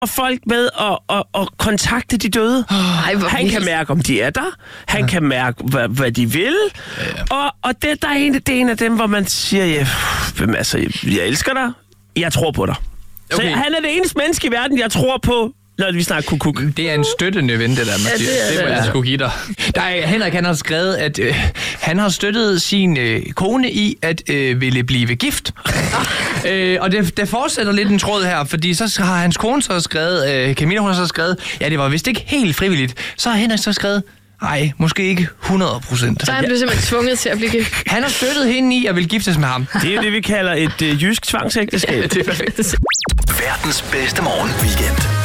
folk med at kontakte de døde. Han kan mærke, om de er der. Han kan mærke, hvad de vil. Og det er en af dem, hvor man siger, jeg elsker dig. Jeg tror på dig. Okay. Så han er det eneste menneske i verden, jeg tror på, når vi snakker kukuk. Det er en støttende ven, det der, Mathias. Det må jeg sgu give dig. Henrik, han har skrevet, at han har støttet sin kone i at ville blive gift. Og det fortsætter lidt en tråd her, fordi så har hans kone så skrevet, Camilla, hun har så skrevet, ja, det var vist ikke helt frivilligt. Så har Henrik så skrevet, nej, måske ikke 100%. Så han blev simpelthen tvunget til at blive gift. Han har støttet hende i at ville giftes med ham. Det er det, vi kalder et jysk tvangsægteskab. Det er perfekt. Verdens bedste morgenweekend.